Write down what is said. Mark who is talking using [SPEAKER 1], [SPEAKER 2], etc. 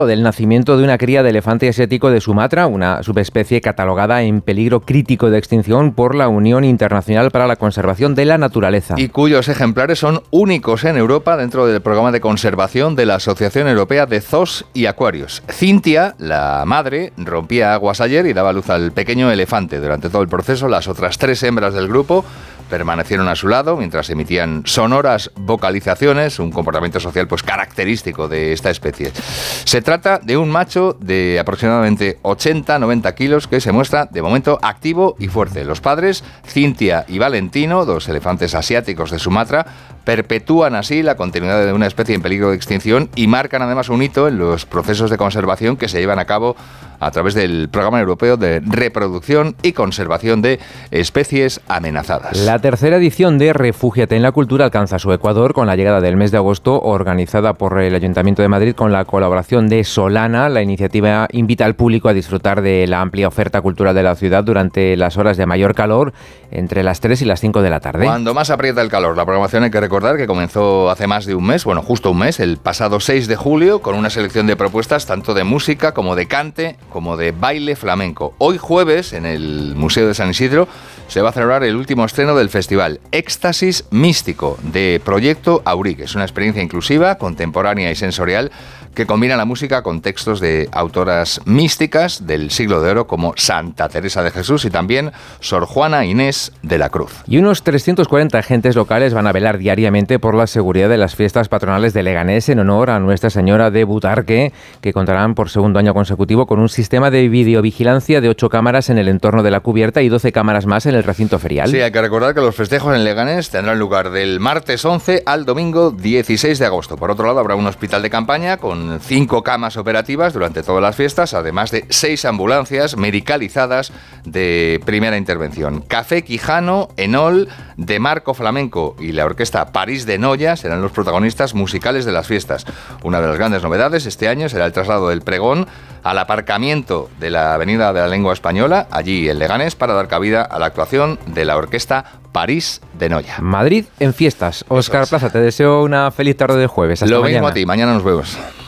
[SPEAKER 1] del nacimiento de una cría de elefante asiático de Sumatra, una subespecie catalogada en peligro crítico de extinción por la Unión Internacional para la Conservación de la Naturaleza.
[SPEAKER 2] Y cuyos ejemplares son únicos en Europa dentro del programa de conservación de la Asociación Europea de Zoos y Acuarios. Cintia, la madre, rompía aguas ayer y daba luz al pequeño elefante. Durante todo el proceso, las otras 3 hembras del grupo permanecieron a su lado mientras emitían sonoras vocalizaciones, un comportamiento social pues característico de esta especie. Se trata de un macho de aproximadamente 80-90 kilos que se muestra de momento activo y fuerte. Los padres, Cintia y Valentino, 2 elefantes asiáticos de Sumatra, perpetúan así la continuidad de una especie en peligro de extinción y marcan además un hito en los procesos de conservación que se llevan a cabo a través del Programa Europeo de Reproducción y Conservación de Especies Amenazadas.
[SPEAKER 1] La tercera edición de Refúgiate en la Cultura alcanza su ecuador con la llegada del mes de agosto, organizada por el Ayuntamiento de Madrid con la colaboración de Solana. La iniciativa invita al público a disfrutar de la amplia oferta cultural de la ciudad durante las horas de mayor calor, entre las 3 y las 5 de la tarde.
[SPEAKER 2] Cuando más aprieta el calor, la programación hay que recordar que comenzó hace más de un mes, bueno, justo un mes, el pasado 6 de julio, con una selección de propuestas tanto de música como de cante, como de baile flamenco. Hoy jueves, en el Museo de San Isidro, se va a celebrar el último estreno del festival Éxtasis Místico, de Proyecto Auric. Es una experiencia inclusiva, contemporánea y sensorial que combina la música con textos de autoras místicas del siglo de oro como Santa Teresa de Jesús y también Sor Juana Inés de la Cruz.
[SPEAKER 1] Y unos 340 agentes locales van a velar diariamente por la seguridad de las fiestas patronales de Leganés en honor a Nuestra Señora de Butarque, que contarán por segundo año consecutivo con un sistema de videovigilancia de 8 cámaras en el entorno de la cubierta y 12 cámaras más en el recinto ferial.
[SPEAKER 2] Sí, hay que recordar que los festejos en Leganés tendrán lugar del martes 11 al domingo 16 de agosto. Por otro lado, habrá un hospital de campaña con 5 camas operativas durante todas las fiestas, además de 6 ambulancias medicalizadas de primera intervención. Café Quijano, Enol, De Marco Flamenco y la orquesta París de Noya serán los protagonistas musicales de las fiestas. Una de las grandes novedades este año será el traslado del pregón al aparcamiento de la Avenida de la Lengua Española, allí en Leganés, para dar cabida a la actuación de la orquesta París de Noya.
[SPEAKER 1] Madrid en fiestas. Óscar Plaza, te deseo una feliz tarde de jueves. Hasta
[SPEAKER 2] Lo
[SPEAKER 1] mañana.
[SPEAKER 2] mismo a ti, mañana nos vemos.